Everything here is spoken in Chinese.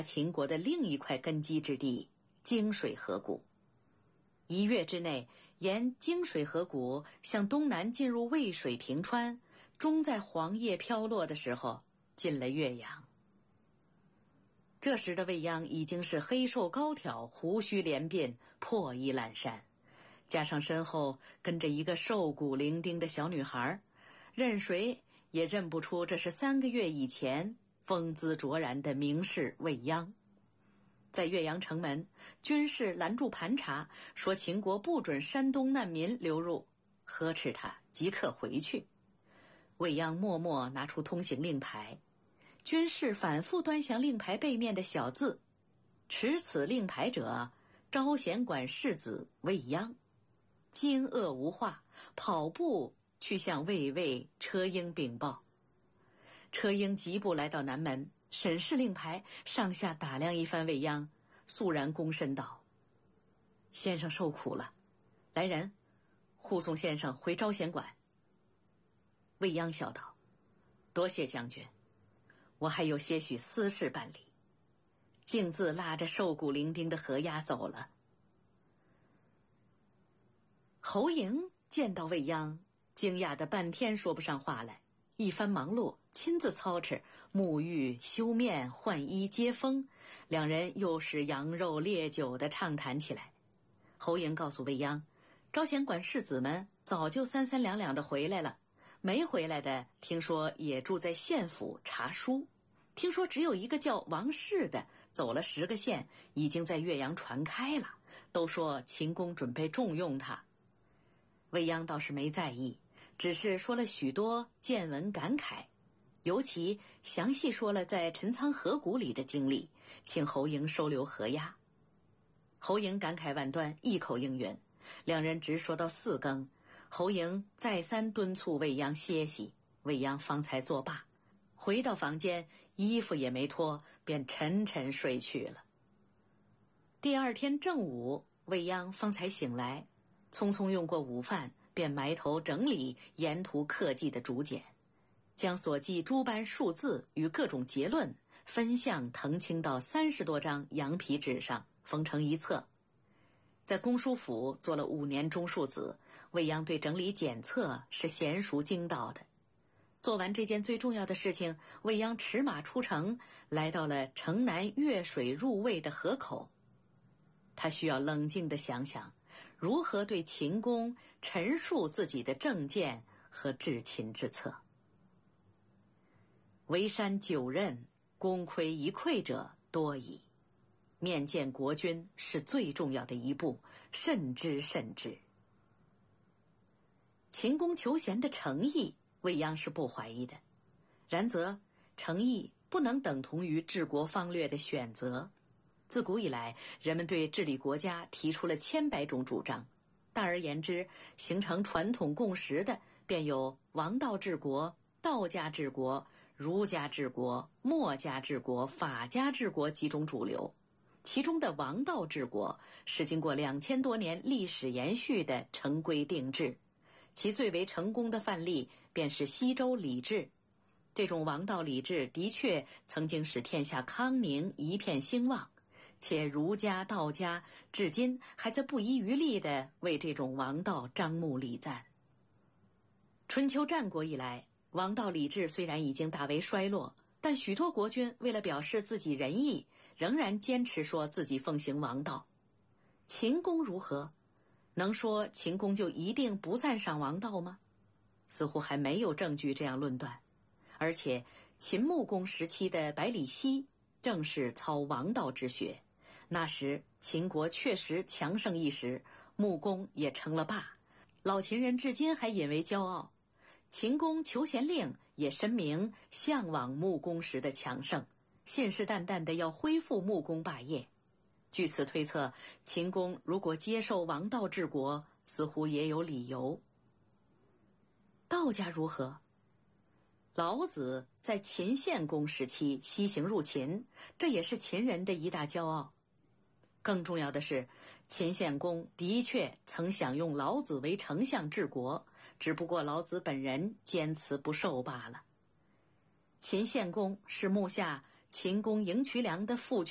秦国的另一块根基之地泾水河谷。1月之内，沿泾水河谷向东南进入渭水平川，终在黄叶飘落的时候进了岳阳。这时的未央已经是黑瘦高挑，胡须连鬓，破衣烂衫，加上身后跟着一个瘦骨伶仃的小女孩，任谁也认不出这是3个月以前风姿卓然的名士未央。在岳阳城门，军士拦住盘查，说秦国不准山东难民流入，呵斥他即刻回去。未央默默拿出通行令牌，军士反复端详令牌背面的小字：持此令牌者，招贤馆世子未央。惊愕无话，跑步去向魏车英禀报。车英疾步来到南门，审视令牌，上下打量一番未央，肃然躬身道：先生受苦了，来人，护送先生回招贤馆。未央笑道：多谢将军，我还有些许私事办理。径自拉着瘦骨伶仃的何押走了。侯嬴见到未央，惊讶得半天说不上话来，一番忙碌，亲自操持沐浴、修面、换衣、接风，两人又是羊肉烈酒的畅谈起来。侯嬴告诉未央，招贤馆士子们早就3、3两两的回来了，没回来的听说也住在县府查书，听说只有一个叫王氏的走了10个县，已经在岳阳传开了，都说秦公准备重用他。未央倒是没在意，只是说了许多见闻感慨，尤其详细说了在陈仓河谷里的经历，请侯嬴收留何押。侯嬴感慨万端，一口应允，两人直说到4更，侯嬴再三敦促未央歇息，未央方才作罢，回到房间，衣服也没脱，便沉沉睡去了。第2天正午，未央方才醒来，匆匆用过午饭，便埋头整理沿途刻记的竹简，将所记诸般数字与各种结论分项誊清到30多张羊皮纸上，缝成一册。在公书府做了5年中庶子，未央对整理检测是娴熟精到的。做完这件最重要的事情，未央驰马出城，来到了城南越水入渭的河口。他需要冷静地想想如何对秦公陈述自己的政见和治秦之策。围山9仞，功亏一篑者多矣。面见国君是最重要的一步，慎之慎之。秦公求贤的诚意，未央是不怀疑的，然则诚意不能等同于治国方略的选择。自古以来，人们对治理国家提出了千百种主张，大而言之，形成传统共识的便有王道治国、道家治国、儒家治国、墨家治国、法家治国几种主流。其中的王道治国是经过2000多年历史延续的成规定制，其最为成功的范例便是西周礼制。这种王道礼制的确曾经使天下康宁，一片兴旺，且儒家、道家至今还在不遗余力地为这种王道张目李赞。春秋战国以来，王道礼制虽然已经大为衰落，但许多国君为了表示自己仁义，仍然坚持说自己奉行王道。秦公如何？能说秦公就一定不赞赏王道吗？似乎还没有证据这样论断。而且秦穆公时期的百里奚正是操王道之学，那时秦国确实强盛一时，穆公也成了霸，老秦人至今还引为骄傲。秦公求贤令也深明向往穆公时的强盛，信誓旦旦地要恢复穆公霸业。据此推测，秦公如果接受王道治国，似乎也有理由。道家如何？老子在秦献公时期西行入秦，这也是秦人的一大骄傲。更重要的是，秦献公的确曾想用老子为丞相治国，只不过老子本人坚持不受罢了。秦献公是目下秦公赢渠梁的父